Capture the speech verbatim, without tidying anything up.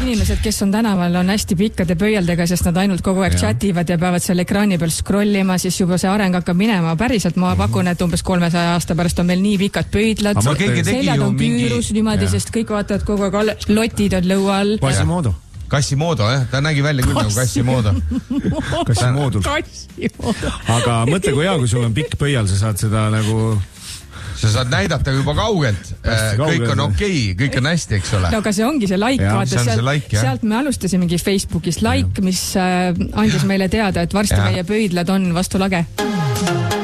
inimesed, kes on tänaval, on hästi pikkade pöialdega, sest nad ainult kogu aeg chativad ja peavad seal ekraani peal scrollima, siis juba see areng hakkab minema. Päriselt ma pakun, et umbes kolmesaja aasta pärast on meil nii pikad pöidlad, seljad on küürus niimoodi, sest kõik vaatavad kogu aeg, lotid on lõua all. Quasimodo. Quasimodo, jah, ta nägi välja küll nagu Quasimodo. Quasimodo. Aga mõtle, kui hea, kui sul on pikk pöial, sa saad seda nagu... Sa saad näidata juba kaugelt. Kõik on okei, kõik on hästi, eks ole. No aga see ongi see like, ja, vaata, see sealt, like, sealt me alustasimegi Facebookis like, mis andis meile teada, et varsti ja. meie pöidlad on vastu lage.